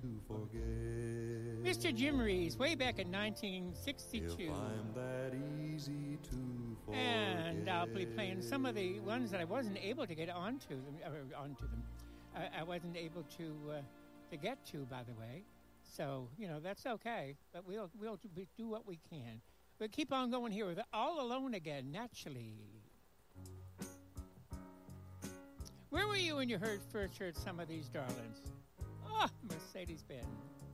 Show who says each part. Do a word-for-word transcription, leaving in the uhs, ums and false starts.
Speaker 1: Mister Jim Reeves, way back in nineteen sixty-two.
Speaker 2: If I'm that easy to forget.
Speaker 1: And I'll be playing some of the ones that I wasn't able to get onto them. Or onto them. I, I wasn't able to uh, to get to, by the way. So, you know, that's okay. But we'll we'll do what we can. We'll keep on going here with All Alone Again, naturally. Where were you when you heard first heard some of these darlings? Oh, Mercedes-Benz.